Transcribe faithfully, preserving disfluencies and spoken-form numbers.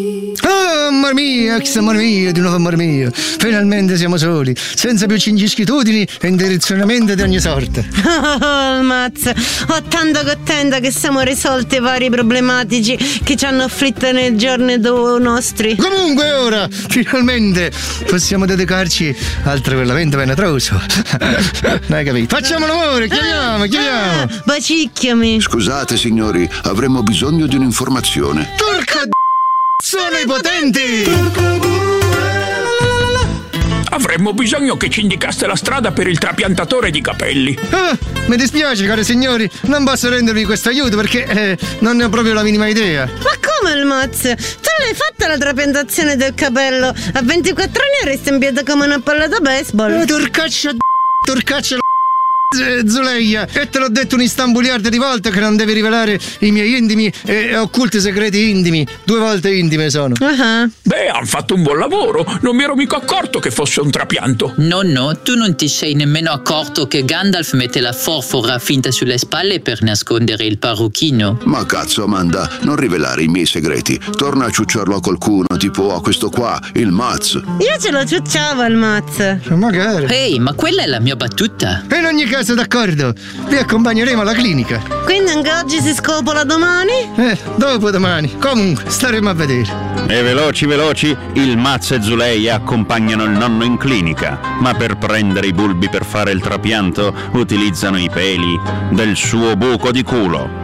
Oh, amor mio, ex amor mio, di nuovo amor mio. Finalmente siamo soli, senza più cingischitudini e indirizzamenti di ogni sorta. Oh, il mazzo, ho tanto contenta che siamo risolti i vari problematici che ci hanno afflitto nei giorni nostri. Comunque ora, finalmente, possiamo dedicarci al travellamento venetroso. Non hai capito? Facciamo l'amore, chiamiamo, chiamiamo. Ah, bacicchiami. Scusate signori, avremmo bisogno di un'informazione. Porca d***, sono i potenti! Avremmo bisogno che ci indicaste la strada per il trapiantatore di capelli. Ah, mi dispiace, cari signori, non posso rendervi questo aiuto perché eh, non ne ho proprio la minima idea. Ma come il mazzo? Tu l'hai fatta la trapiantazione del capello? A ventiquattro anni eri stempiata come una palla da baseball. Eh, torcaccia d***, torcaccia l***, Zuleia, e te l'ho detto un istambuliardo di volte che non devi rivelare i miei intimi e occulti segreti intimi. Due volte intime sono. Uh-huh. Beh, hanno fatto un buon lavoro. Non mi ero mica accorto che fosse un trapianto. No, no, tu non ti sei nemmeno accorto che Gandalf mette la forfora finta sulle spalle per nascondere il parrucchino. Ma cazzo, Amanda, non rivelare i miei segreti. Torna a ciucciarlo a qualcuno, tipo a questo qua, il Maz. Io ce lo ciucciavo il mazzo. Magari. Ehi, ma quella è la mia battuta. In ogni caso, d'accordo, vi accompagneremo alla clinica. Quindi anche oggi si scopola domani? Eh, dopo domani. Comunque, staremo a vedere. E veloci veloci, il Maz e Zuleia accompagnano il nonno in clinica, ma per prendere i bulbi per fare il trapianto utilizzano i peli del suo buco di culo.